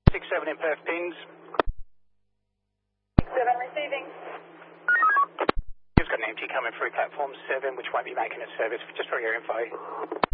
67 in perf pings. 7 receiving. You've got an empty coming through platform 7, which won't be making a service, just for your info.